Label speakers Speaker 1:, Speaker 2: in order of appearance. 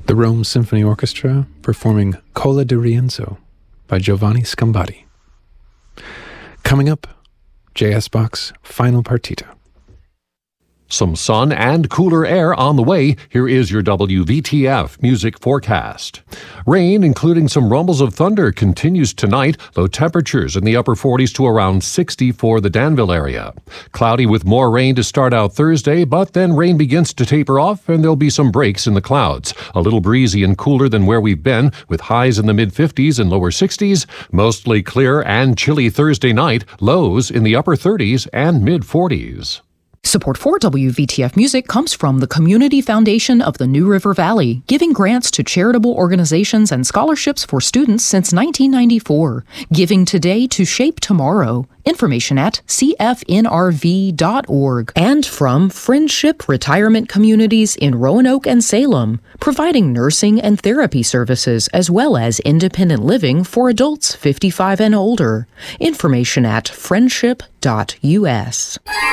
Speaker 1: The Rome Symphony Orchestra performing Cola di Rienzo by Giovanni Scambati. Coming up, J.S. Bach's Final Partita.
Speaker 2: Some sun and cooler air on the way. Here is your WVTF music forecast. Rain, including some rumbles of thunder, continues tonight. Low temperatures in the upper 40s to around 60 for the Danville area. Cloudy with more rain to start out Thursday, but then rain begins to taper off and there'll be some breaks in the clouds. A little breezy and cooler than where we've been, with highs in the mid-50s and lower 60s. Mostly clear and chilly Thursday night. Lows in the upper 30s and mid-40s.
Speaker 3: Support for WVTF Music comes from the Community Foundation of the New River Valley, giving grants to charitable organizations and scholarships for students since 1994. Giving today to shape tomorrow. Information at cfnrv.org. And from Friendship Retirement Communities in Roanoke and Salem, providing nursing and therapy services as well as independent living for adults 55 and older. Information at friendship.us.